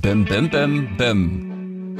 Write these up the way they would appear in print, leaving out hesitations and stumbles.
Bim, bim, bim, bim.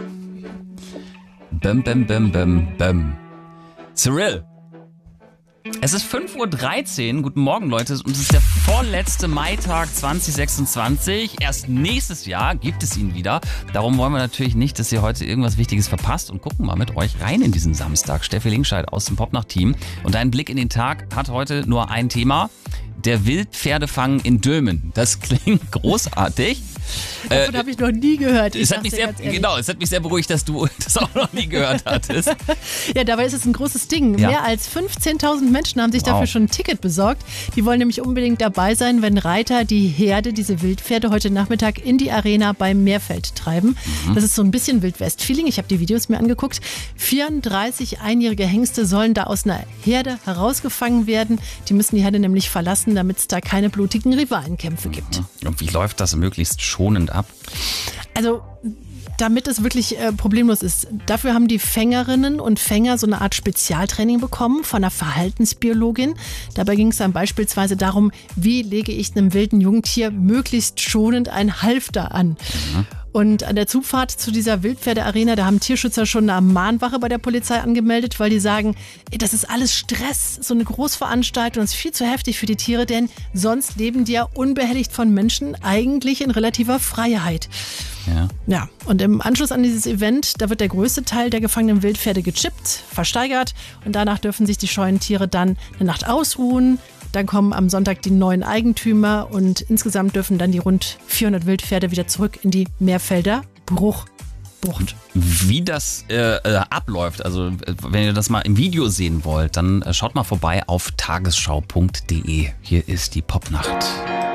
Bim, bim, bim, bim, bim. Cyril. Es ist 5:13 Uhr. Guten Morgen, Leute. Und es ist der vorletzte Maitag 2026. Erst nächstes Jahr gibt es ihn wieder. Darum wollen wir natürlich nicht, dass ihr heute irgendwas Wichtiges verpasst und gucken mal mit euch rein in diesen Samstag. Steffi Linkscheid aus dem Popnacht-Team. Und dein Blick in den Tag hat heute nur ein Thema. Der Wildpferdefang in Dömen. Das klingt großartig. Davon habe ich noch nie gehört. Es hat mich sehr beruhigt, dass du das auch noch nie gehört hattest. Ja, dabei ist es ein großes Ding. Ja. Mehr als 15.000 Menschen haben sich dafür schon ein Ticket besorgt. Die wollen nämlich unbedingt dabei sein, wenn Reiter die Herde, diese Wildpferde, heute Nachmittag in die Arena beim Meerfeld treiben. Das ist so ein bisschen Wildwest-Feeling. Ich habe die Videos mir angeguckt. 34 einjährige Hengste sollen da aus einer Herde herausgefangen werden. Die müssen die Herde nämlich verlassen, damit es da keine blutigen Rivalenkämpfe gibt. Und wie läuft das möglichst schonend ab? Also, damit es wirklich problemlos ist. Dafür haben die Fängerinnen und Fänger so eine Art Spezialtraining bekommen von einer Verhaltensbiologin. Dabei ging es dann beispielsweise darum, wie lege ich einem wilden Jungtier möglichst schonend ein Halfter an. Und an der Zufahrt zu dieser Wildpferdearena, da haben Tierschützer schon eine Mahnwache bei der Polizei angemeldet, weil die sagen, das ist alles Stress, so eine Großveranstaltung, das ist viel zu heftig für die Tiere, denn sonst leben die ja unbehelligt von Menschen eigentlich in relativer Freiheit. Ja, und im Anschluss an dieses Event, da wird der größte Teil der gefangenen Wildpferde gechippt, versteigert und danach dürfen sich die scheuen Tiere dann eine Nacht ausruhen. Dann kommen am Sonntag die neuen Eigentümer und insgesamt dürfen dann die rund 400 Wildpferde wieder zurück in die Meerfelder Bucht. Wie das abläuft, also wenn ihr das mal im Video sehen wollt, dann schaut mal vorbei auf tagesschau.de. Hier ist die Popnacht.